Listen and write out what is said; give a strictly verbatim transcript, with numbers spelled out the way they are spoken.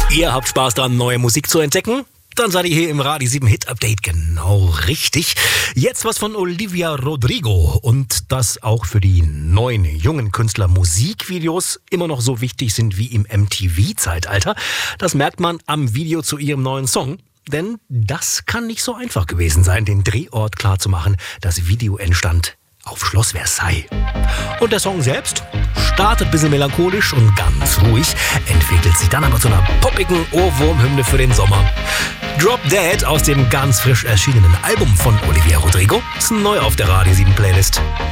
Ihr habt Spaß daran, neue Musik zu entdecken? Dann seid ihr hier im Radio sieben Hit Update genau richtig. Jetzt was von Olivia Rodrigo und dass auch für die neuen jungen Künstler Musikvideos immer noch so wichtig sind wie im M T V-Zeitalter. Das merkt man am Video zu ihrem neuen Song. Denn das kann nicht so einfach gewesen sein, den Drehort klarzumachen. Das Video entstand auf Schloss Versailles. Und der Song selbst startet ein bisschen melancholisch und ganz ruhig, entwickelt sich dann aber zu einer poppigen Ohrwurmhymne für den Sommer. Drop Dead aus dem ganz frisch erschienenen Album von Olivia Rodrigo ist neu auf der Radio sieben Playlist.